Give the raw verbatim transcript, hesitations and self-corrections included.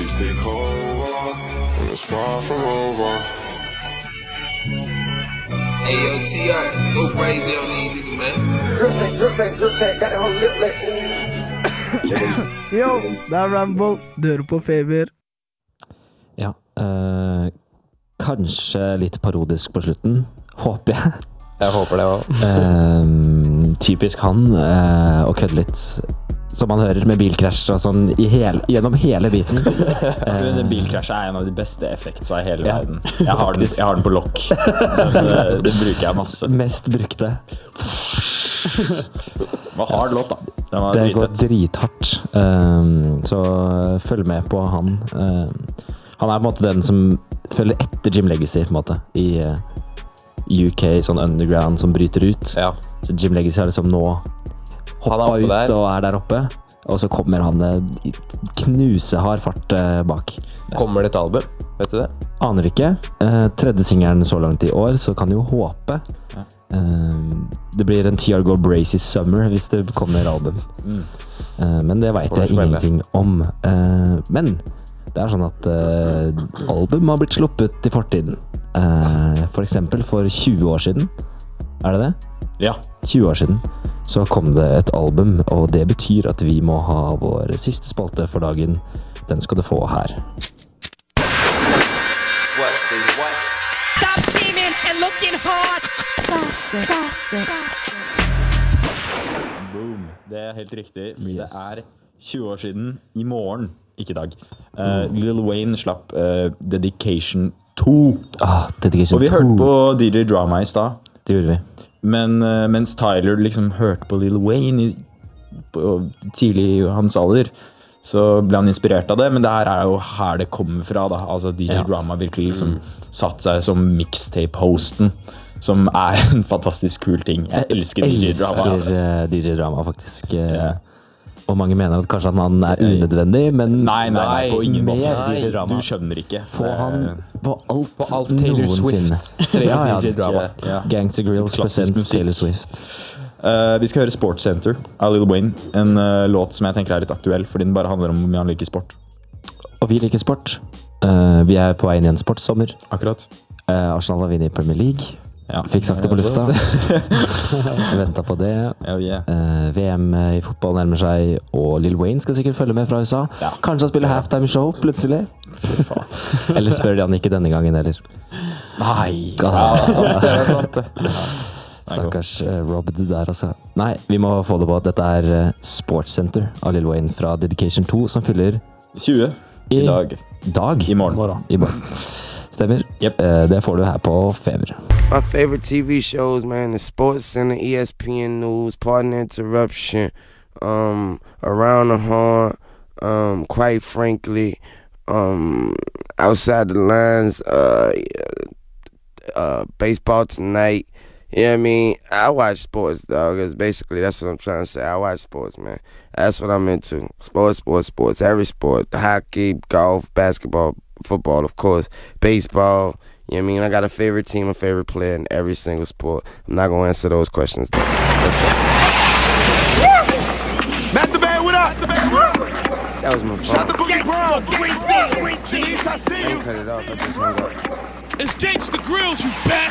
days take over when it's far from over. Hey yo, T R, go crazy on these niggas, man. Drip set, drip set, drip set, got that whole lip lit. Yo, det er Rambo. Du hører på Feber. Ja, øh, kanskje litt parodisk på slutten, håper jeg. Jeg håper det også. uh, typisk han uh, å kødde litt, som man hører med bilkrasj og sånn i hele, gjennom hele biten. uh, Den bilkrasj er en av de beste effektene i hele ja, verden. Jeg har, den, jeg har den på lokk. Den, den bruker jeg masse. Mest brukte. Det var hard låt da. Den var det dritfett. går drithardt. Um, så følg med på han. Uh, han er på en måte den som følger etter Jim Legacy på en måte, i uh, U K, sånn underground som bryter ut. Ja. Så Jim Legacy har liksom nå hoppa ut der. Og er der oppe. Og så kommer han i knusehard fart uh, bak. Kommer det et album? Vet du det? Aner ikke. Uh, tredje singeren så langt i år, så kan jo håpe. Ja. Uh, det blir en T R Gore Brazy Summer hvis det kommer album. Mm. Uh, men det vet jeg ingenting om. Uh, men det er sånn at uh, album har blitt sluppet i fortiden. Uh, for eksempel for tjue år siden. Er det det? Ja. tjue år siden så kom det et album, og det betyr at vi må ha vår siste spalte for dagen. Den skal du få her. What, say what? Stop steaming and looking hard. Classic. Classics. Boom. Det er helt riktig. Yes. Det er tjue år siden i morgen, ikke i dag. Uh, Lil Wayne slapp uh, Dedication to. Ah, Dedication Og vi to. hørte på D J Drama i stad. Det gjorde vi. Men uh, mens Tyler liksom hørte på Lil Wayne i, på, tidlig i hans alder, så ble han inspirert av det, men det her er jo her det kommer fra da. Altså D J ja. Drama virkelig liksom mm. satt seg som mixtape-hosten, som er en fantastisk kul ting. Jeg elsker D J Drama. Jeg elsker D J Drama faktisk. Ja. Og mange mener at kanskje at han er unødvendig, men nei, nei, nei, på ingen måte. D J Drama. Du skjønner ikke. Få han på alt, på alt Taylor Swift. ja, ja, D J Drama. Ja. Gangster Grills presents Taylor Swift. Uh, vi skal høre Sports Center av Lil Wayne. En uh, låt som jeg tenker er litt aktuell, fordi den bare handler om hvor mye han liker sport. Og vi liker sport. Uh, vi er på vei inn i en sportssommer. Akkurat. Uh, Arsenal har vunnet i Premier League. Ja. Fikk sagt det på lufta. Ventet på det. Oh, yeah. uh, V M i fotball nærmer seg, og Lil Wayne skal sikkert følge med fra U S A. Ja. Kanskje han spiller halftime show plutselig. Eller spør de han ikke denne gangen heller. Nei. Ja, det er sant det. Stakkars uh, Rob det der altså. Nei, vi må få det på at dette er uh, Sports Center av Lil Wayne fra Dedication to, som fyller tjue i, i dag. Dag? I morgen. I morgen. Stemmer. Yep. Uh, det får du her på Feber. My favorite T V shows, man, is Sports Center, E S P N News, Partner Interruption, um, Around the Horn, um, quite frankly, um, Outside the Lines, uh, uh, Baseball Tonight. You know what I mean? I watch sports, dog. It's basically, that's what I'm trying to say. I watch sports, man. That's what I'm into. Sports, sports, sports. Every sport. Hockey, golf, basketball, football, of course. Baseball. You know what I mean? I got a favorite team, a favorite player in every single sport. I'm not going to answer those questions, though. Let's go. Matt the Band, what up? Matt the Band, what up? That was my phone. Shout the Boogie Brown. Janice, I see you. Don't cut it off. I just hung up. It's Gangsta Grills, you bastard.